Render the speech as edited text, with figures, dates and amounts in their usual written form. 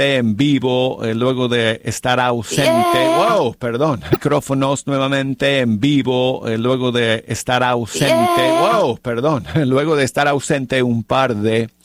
en vivo, luego de estar ausente. Wow, perdón. Micrófonos nuevamente en vivo, luego de estar ausente. Wow, perdón. Luego de estar ausente un par de